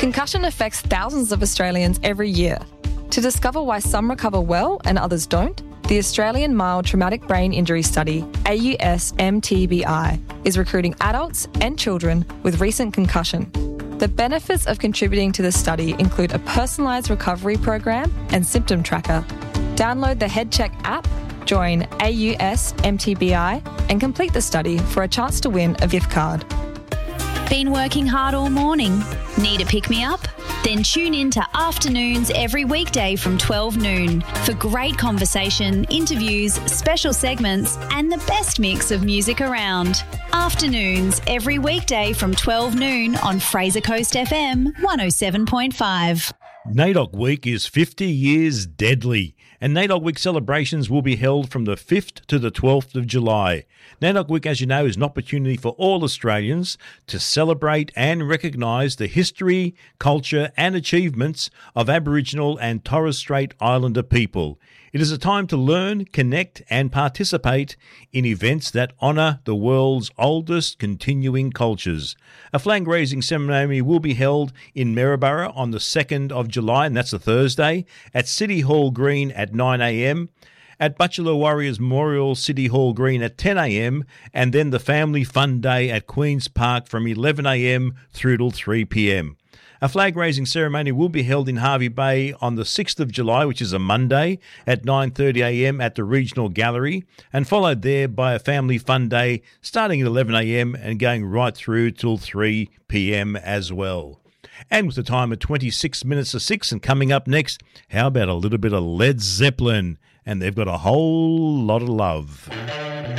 Concussion affects thousands of Australians every year. To discover why some recover well and others don't, the Australian Mild Traumatic Brain Injury Study, AUS-MTBI, is recruiting adults and children with recent concussion. The benefits of contributing to the study include a personalised recovery program and symptom tracker. Download the HeadCheck app, join AUS-MTBI and complete the study for a chance to win a gift card. Been working hard all morning? Need a pick-me-up? Then tune in to Afternoons every weekday from 12 noon for great conversation, interviews, special segments and the best mix of music around. Afternoons every weekday from 12 noon on Fraser Coast FM 107.5. NAIDOC Week is 50 years deadly, and NAIDOC Week celebrations will be held from the 5th to the 12th of July. NAIDOC Week, as you know, is an opportunity for all Australians to celebrate and recognise the history, culture and achievements of Aboriginal and Torres Strait Islander people. It is a time to learn, connect and participate in events that honour the world's oldest continuing cultures. A flag-raising ceremony will be held in Maryborough on the 2nd of July, and that's a Thursday, at City Hall Green at 9 a.m, at Bachelor Warriors Memorial City Hall Green at 10 a.m, and then the Family Fun Day at Queen's Park from 11 a.m. through till 3 p.m. A flag-raising ceremony will be held in Hervey Bay on the 6th of July, which is a Monday, at 9:30 a.m. at the Regional Gallery, and followed there by a Family Fun Day starting at 11 a.m. and going right through till 3 p.m. as well. And with the time at 26 minutes to 6, and coming up next, how about a little bit of Led Zeppelin? And they've got a whole lot of love.